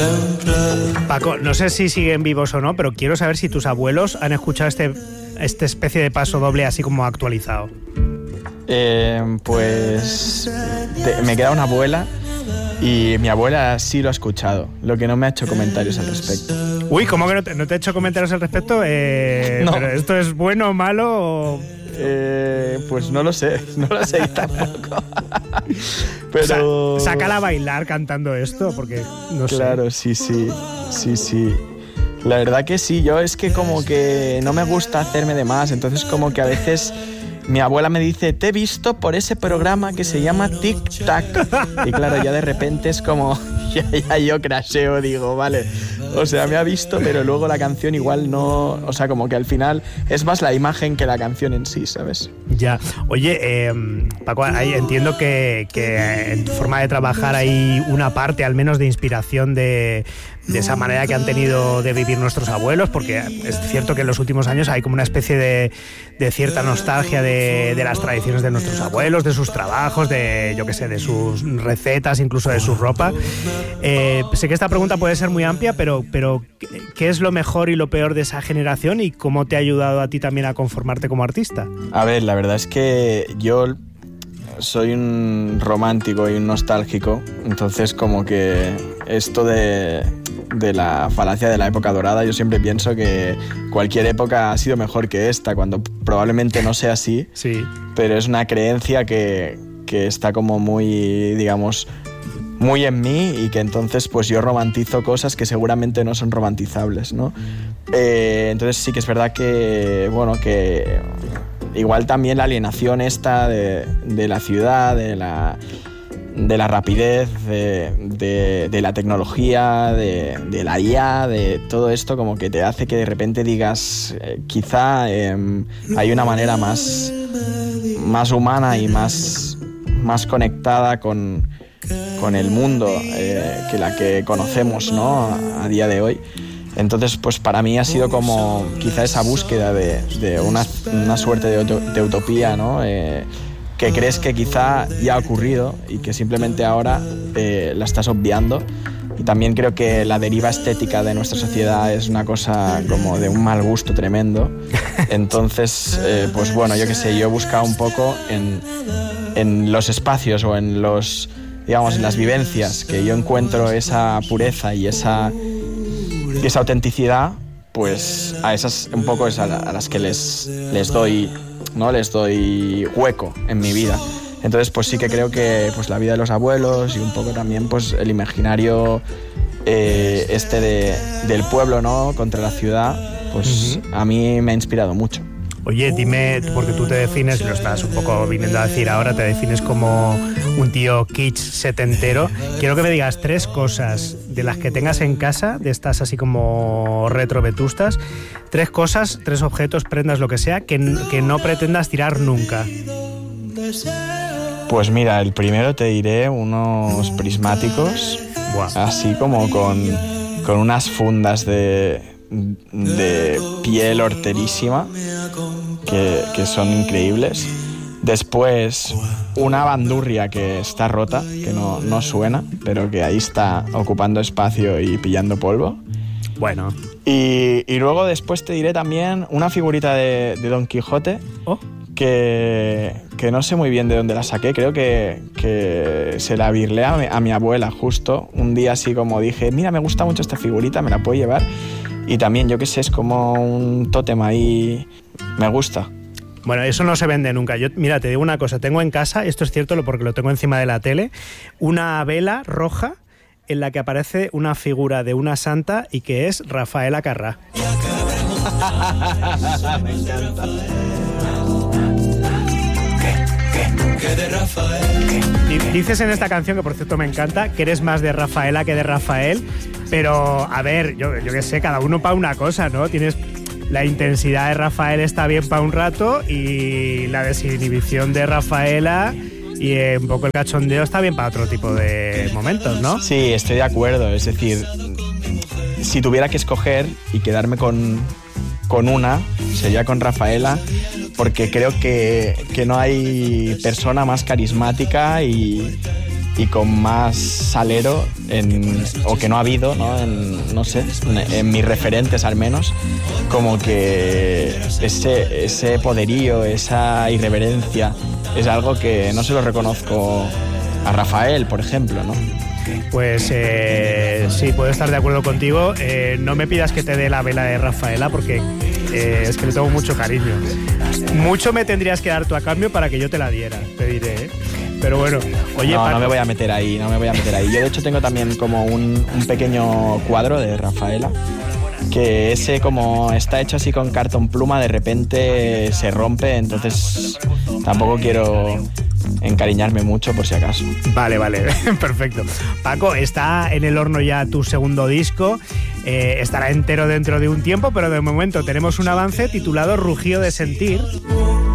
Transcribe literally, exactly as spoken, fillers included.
Paco, no sé si siguen vivos o no, pero quiero saber si tus abuelos han escuchado este, esta especie de paso doble así como actualizado. Eh, pues te, me queda una abuela y mi abuela sí lo ha escuchado, lo que no me ha hecho comentarios al respecto. Uy, ¿cómo que no te, no te ha hecho comentarios al respecto? Eh, no. ¿Pero esto es bueno o malo? O... Eh, pues no lo sé, no lo sé tampoco. Pero... Sa- sácala a bailar cantando esto, porque no sé. Claro, sí, sí, sí, sí. La verdad que sí, yo es que como que no me gusta hacerme de más, entonces como que a veces mi abuela me dice, te he visto por ese programa que se llama Tic Tac. Y claro, ya de repente es como, ya, ya yo crasheo, digo, vale. O sea, me ha visto, pero luego la canción igual no... O sea, como que al final es más la imagen que la canción en sí, ¿sabes? Ya. Oye, eh, Paco, ahí entiendo que, que en tu forma de trabajar hay una parte al menos de inspiración de, de esa manera que han tenido de vivir nuestros abuelos, porque es cierto que en los últimos años hay como una especie de, de cierta nostalgia de, de las tradiciones de nuestros abuelos, de sus trabajos, de, yo qué sé, de sus recetas, incluso de su ropa. Eh, sé que esta pregunta puede ser muy amplia, pero pero ¿qué es lo mejor y lo peor de esa generación y cómo te ha ayudado a ti también a conformarte como artista? A ver, la verdad es que yo soy un romántico y un nostálgico, entonces como que esto de, de la falacia de la época dorada, yo siempre pienso que cualquier época ha sido mejor que esta, cuando probablemente no sea así, sí. Pero es una creencia que, que está como muy, digamos... muy en mí y que entonces pues yo romantizo cosas que seguramente no son romantizables, ¿no? Eh, entonces sí que es verdad que, bueno, que igual también la alienación esta de, de la ciudad, de la, de la rapidez, de, de, de la tecnología, de, de la I A, de todo esto como que te hace que de repente digas, eh, quizá eh, hay una manera más, más humana y más, más conectada con... con el mundo eh, que la que conocemos, ¿no? a, a día de hoy. Entonces, pues para mí ha sido como quizá esa búsqueda de, de una, una suerte de, de utopía, ¿no? Eh, que crees que quizá ya ha ocurrido y que simplemente ahora eh, la estás obviando. Y también creo que la deriva estética de nuestra sociedad es una cosa como de un mal gusto tremendo. Entonces, eh, pues bueno, yo qué sé, yo he buscado un poco en, en los espacios o en los... digamos, en las vivencias, que yo encuentro esa pureza y esa, y esa autenticidad, pues a esas un poco es a, la, a las que les, les doy, ¿no? Les doy hueco en mi vida. Entonces, pues sí que creo que pues la vida de los abuelos y un poco también pues el imaginario eh, este de, del pueblo, ¿no? Contra la ciudad, pues uh-huh. A mí me ha inspirado mucho. Oye, dime, porque tú te defines, lo estás un poco viniendo a decir ahora, te defines como un tío kitsch setentero. Quiero que me digas tres cosas de las que tengas en casa, de estas así como retro vetustas, tres cosas, tres objetos, prendas, lo que sea, que, que no pretendas tirar nunca. Pues mira, el primero te diré unos prismáticos, Buah. así como con, con unas fundas de... de piel horterísima que, que son increíbles. Después una bandurria que está rota, que no, no suena, pero que ahí está ocupando espacio y pillando polvo. Bueno. Y, y luego después te diré también una figurita de, de Don Quijote. Oh. Que, que no sé muy bien de dónde la saqué. Creo que, que se la birlé a mi, a mi abuela justo un día, así como dije, mira, me gusta mucho esta figurita, me la puedo llevar. Y también, yo qué sé, es como un tótem ahí, me gusta. Bueno, eso no se vende nunca. Yo, mira, te digo una cosa, tengo en casa, esto es cierto porque lo tengo encima de la tele, una vela roja en la que aparece una figura de una santa y que es Rafaela Carrà. Me encanta. De Rafael. Dices en esta canción, que por cierto me encanta, que eres más de Rafaela que de Rafael, pero a ver, yo, yo qué sé, cada uno para una cosa, ¿no? Tienes la intensidad de Rafael está bien para un rato y la desinhibición de Rafaela y eh, un poco el cachondeo está bien para otro tipo de momentos, ¿no? Sí, estoy de acuerdo, es decir, si tuviera que escoger y quedarme con, con una, sería con Rafaela, porque creo que, que no hay persona más carismática y, y con más salero en, o que no ha habido, ¿no? En, no sé, en, en mis referentes al menos, como que ese, ese poderío, esa irreverencia es algo que no se lo reconozco a Rafael, por ejemplo, ¿no? Pues eh, sí, puedo estar de acuerdo contigo. Eh, no me pidas que te dé la vela de Rafaela porque eh, es que le tengo mucho cariño. Mucho me tendrías que dar tú a cambio para que yo te la diera, te diré, ¿eh? Pero bueno, oye, no, Paco, no me voy a meter ahí, no me voy a meter ahí. Yo de hecho tengo también como un, un pequeño cuadro de Rafaela, que ese como está hecho así con cartón pluma, de repente se rompe, entonces tampoco quiero encariñarme mucho por si acaso. Vale, vale, perfecto. Paco, está en el horno ya tu segundo disco, eh, estará entero dentro de un tiempo, pero de momento tenemos un avance titulado Rugido de Sentir.